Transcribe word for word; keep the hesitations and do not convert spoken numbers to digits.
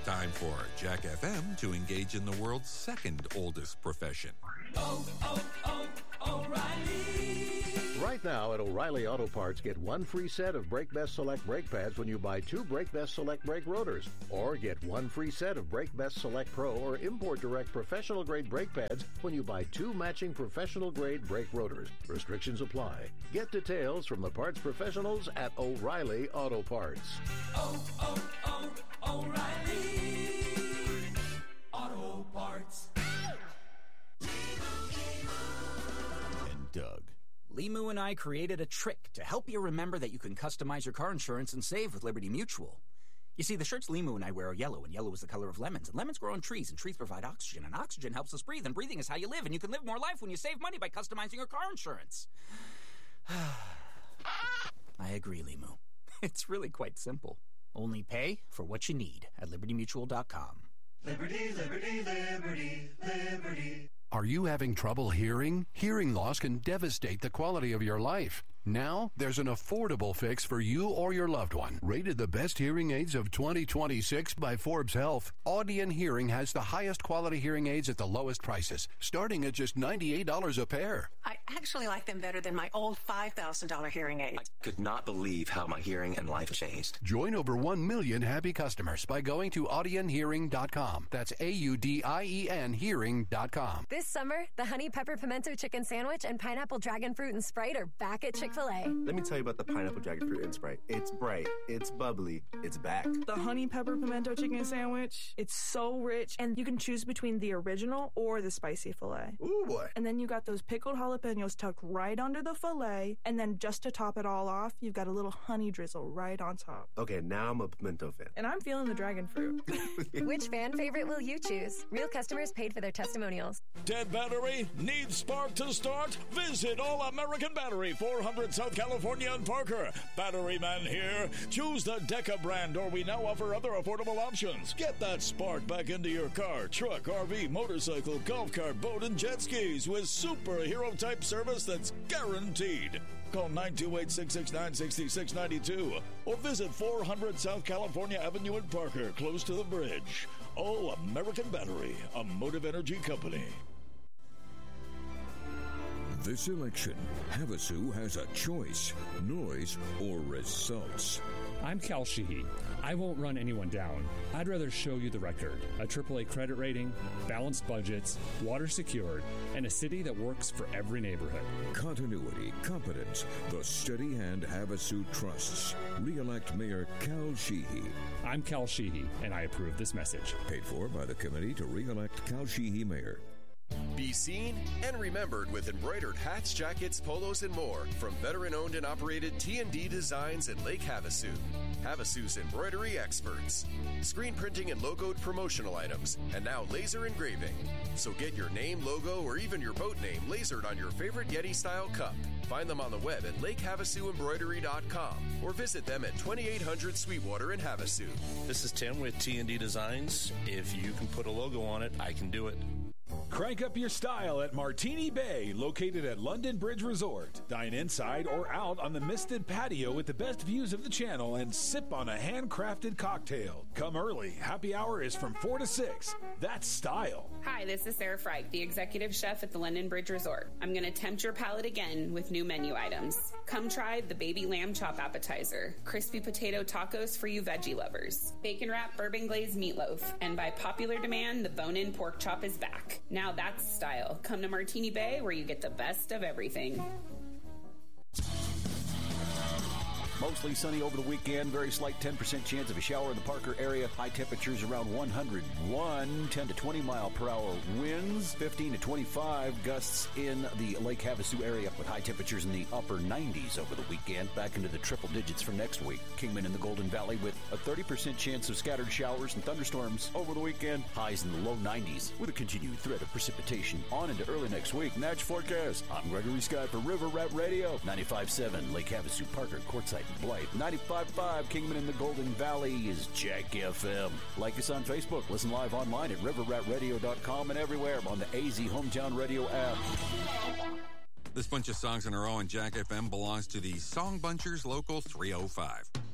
Time for Jack F M to engage in the world's second oldest profession. Oh, oh, oh, O'Reilly! Right now at O'Reilly Auto Parts, get one free set of Brake Best Select brake pads when you buy two Brake Best Select brake rotors. Or get one free set of Brake Best Select Pro or Import Direct professional grade brake pads when you buy two matching professional grade brake rotors. Restrictions apply. Get details from the parts professionals at O'Reilly Auto Parts. Oh, oh, oh, O'Reilly Auto Parts. And Doug. Limu and I created a trick to help you remember that you can customize your car insurance and save with Liberty Mutual. You see, the shirts Limu and I wear are yellow, and yellow is the color of lemons, and lemons grow on trees, and trees provide oxygen, and oxygen helps us breathe, and breathing is how you live, and you can live more life when you save money by customizing your car insurance. I agree, Limu. It's really quite simple. Only pay for what you need at liberty mutual dot com. Liberty, liberty, liberty, liberty. Are you having trouble hearing? Hearing loss can devastate the quality of your life. Now, there's an affordable fix for you or your loved one. Rated the best hearing aids of twenty twenty-six by Forbes Health, Audion Hearing has the highest quality hearing aids at the lowest prices, starting at just ninety-eight dollars a pair. I actually like them better than my old five thousand dollars hearing aid. I could not believe how my hearing and life changed. Join over one million happy customers by going to audion hearing dot com. That's A U D I E N hearing dot com. This summer, the Honey Pepper Pimento Chicken Sandwich and Pineapple Dragon Fruit and Sprite are back at Chick-fil-A. Let me tell you about the Pineapple Dragon Fruit and Sprite. It's bright, it's bubbly, it's back. The Honey Pepper Pimento Chicken Sandwich, it's so rich, and you can choose between the original or the spicy filet. Ooh, boy. And then you got those pickled jalapenos tucked right under the filet, and then just to top it all off, you've got a little honey drizzle right on top. Okay, now I'm a pimento fan. And I'm feeling the dragon fruit. Which fan favorite will you choose? Real customers paid for their testimonials. Dead battery? Need spark to start? Visit All American Battery, four hundred South California and Parker. Battery man here. Choose the Deca brand, or we now offer other affordable options. Get that spark back into your car, truck, R V, motorcycle, golf cart, boat, and jet skis with superhero-type service that's guaranteed. Call nine two eight, six six nine, six six nine two or visit four hundred South California Avenue in Parker, close to the bridge. All American Battery, a Motive Energy company. This election, Havasu has a choice, noise or results. I'm Cal Sheehy. I won't run anyone down. I'd rather show you the record. A triple A credit rating, balanced budgets, water secured, and a city that works for every neighborhood. Continuity, competence, the steady hand Havasu trusts. Re-elect Mayor Cal Sheehy. I'm Cal Sheehy, and I approve this message. Paid for by the committee to re-elect Cal Sheehy Mayor. Be seen and remembered with embroidered hats, jackets, polos, and more from veteran-owned and operated T and D Designs in Lake Havasu. Havasu's embroidery experts. Screen printing and logoed promotional items, and now laser engraving. So get your name, logo, or even your boat name lasered on your favorite Yeti-style cup. Find them on the web at lake havasu embroidery dot com or visit them at twenty-eight hundred Sweetwater in Havasu. This is Tim with T and D Designs. If you can put a logo on it, I can do it. Crank up your style at Martini Bay, located at London Bridge Resort. Dine inside or out on the misted patio with the best views of the channel and sip on a handcrafted cocktail. Come early. Happy hour is from four to six. That's style. Hi, this is Sarah Freich, the executive chef at the London Bridge Resort. I'm going to tempt your palate again with new menu items. Come try the baby lamb chop appetizer, crispy potato tacos for you veggie lovers, bacon wrap bourbon glazed meatloaf, and by popular demand, the bone-in pork chop is back. Now that's style. Come to Martini Bay where you get the best of everything. Mostly sunny over the weekend. Very slight ten percent chance of a shower in the Parker area. High temperatures around one hundred one. ten to twenty mile per hour winds. fifteen to twenty-five gusts in the Lake Havasu area with high temperatures in the upper nineties over the weekend. Back into the triple digits for next week. Kingman in the Golden Valley with a thirty percent chance of scattered showers and thunderstorms over the weekend. Highs in the low nineties with a continued threat of precipitation on into early next week. Natch forecast. I'm Gregory Scott for River Rat Radio. ninety-five point seven Lake Havasu, Parker, Quartzsite, Blythe. ninety-five point five Kingman in the Golden Valley is Jack F M. Like us on Facebook. Listen live online at river rat radio dot com and everywhere on the A Z Hometown Radio app. This bunch of songs in a row on Jack F M belongs to the Song Bunchers Local three oh five.